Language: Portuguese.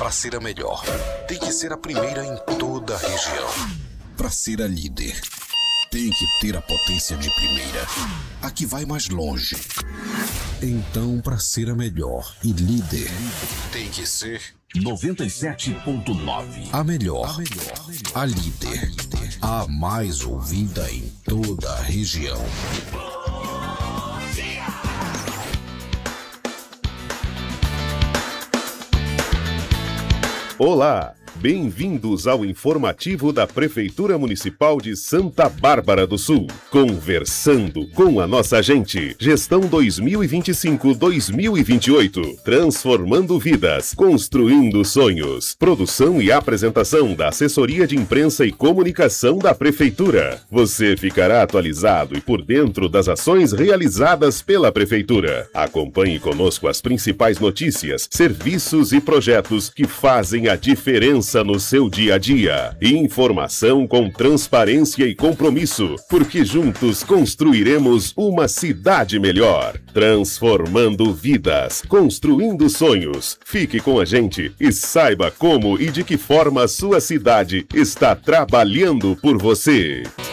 Para ser a melhor, tem que ser a primeira em toda a região. Para ser a líder, tem que ter a potência de primeira, a que vai mais longe. Então, para ser a melhor e líder, tem que ser 97.9. A melhor, a líder, a mais ouvida em toda a região. Olá, bem-vindos ao informativo da Prefeitura Municipal de Santa Bárbara do Sul. Conversando com a nossa gente. Gestão 2025-2028. Transformando vidas, construindo sonhos. Produção e apresentação da Assessoria de Imprensa e Comunicação da Prefeitura. Você ficará atualizado e por dentro das ações realizadas pela Prefeitura. Acompanhe conosco as principais notícias, serviços e projetos que fazem a diferença no seu dia a dia. Informação com transparência e compromisso, porque juntos construiremos uma cidade melhor. Transformando vidas, construindo sonhos. Fique com a gente e saiba como e de que forma a sua cidade está trabalhando por você.